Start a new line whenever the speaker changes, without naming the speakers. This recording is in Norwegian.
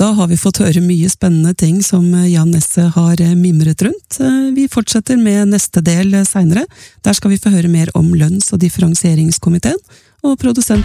Da har vi fått høre mye spennende ting som Jan Nesse har mimret rundt. Vi fortsetter med neste del senere. Der skal vi få høre mer om lønns- og differensieringskomiteen, og produsent